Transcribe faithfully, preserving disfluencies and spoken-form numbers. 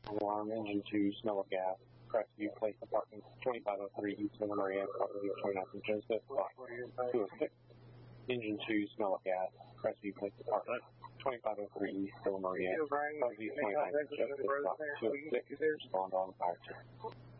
Alarm, engine two, smell of gas. Crestview Place Apartment, twenty-five oh three East Villa Maria, property twenty-nine from Joseph, block two oh six. Engine two, smell of gas. Crestview Place Apartment, twenty-five oh three East Villa Maria, property twenty-nine from Joseph, block two oh six. Respond on fire.